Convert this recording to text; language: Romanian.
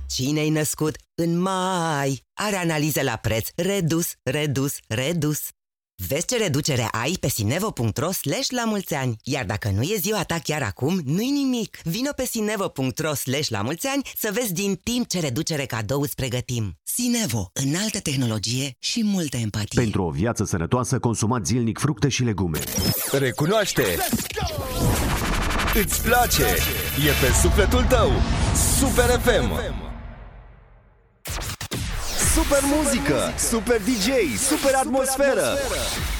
Cine-i născut în mai are analize la preț redus, redus, redus. Vezi ce reducere ai pe sinevo.ro/la-mulți-ani. Iar dacă nu e ziua ta chiar acum, nu-i nimic. Vino pe sinevo.ro/la-mulți-ani să vezi din timp ce reducere cadou îți pregătim. Sinevo, înaltă tehnologie și multă empatie. Pentru o viață sănătoasă, consumați zilnic fructe și legume. Recunoaște! Îți place! E pe sufletul tău! Super FM! Super muzică, super DJ, super atmosferă.